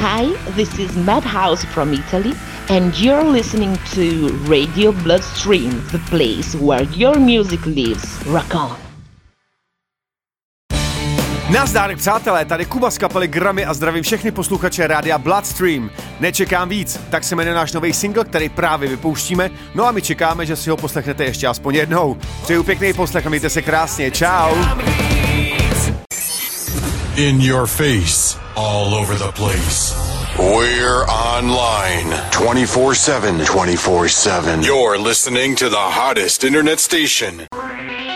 Hi, this is Madhouse from Italy, and you're listening to Radio Bloodstream, the place where your music lives. Rock on! Nazdar, přátelé, tady Kuba z kapely Grammy a zdravím všechny posluchače rádia Bloodstream. Nečekám víc, tak se jmenuje náš nový single, který právě vypouštíme, no a my čekáme, že si ho poslechnete ještě aspoň jednou. Přeju pěkný poslech a mějte se krásně, čau! In your face, all over the place. We're online 24/7. 24/7. You're listening to the hottest internet station.